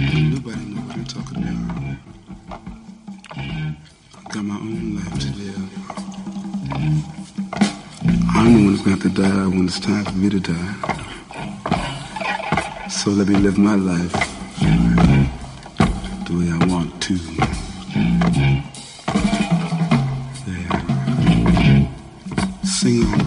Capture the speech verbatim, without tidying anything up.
Nobody know what I'm talking about. I got my own life to live. I'm the one who's going to have to die when it's time for me to die. So let me live my life the way I want to. Yeah. Sing on.